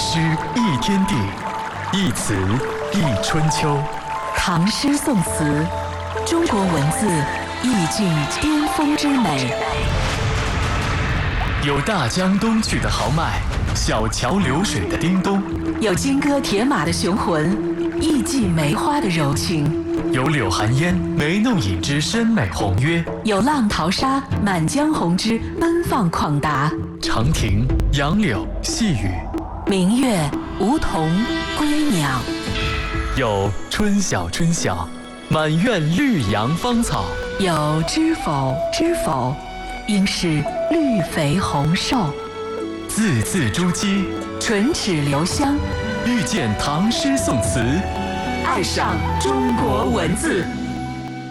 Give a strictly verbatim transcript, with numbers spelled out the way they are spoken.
诗一天地，一词一春秋。 唐诗宋词，中国文字意境巅峰之美。 有大江东去的豪迈，小桥流水的叮咚； 有金戈铁马的雄浑，艺伎梅花的柔情； 有柳寒烟眉弄影之深美宏约； 有浪淘沙满江红之奔放旷达。 长亭、杨柳、细雨， 明月、梧桐、归鸟。 有春晓春晓，满院绿杨芳草； 有知否知否，应是绿肥红瘦。 字字珠玑， 唇齿留香， 遇见唐诗宋词， 爱上中国文字。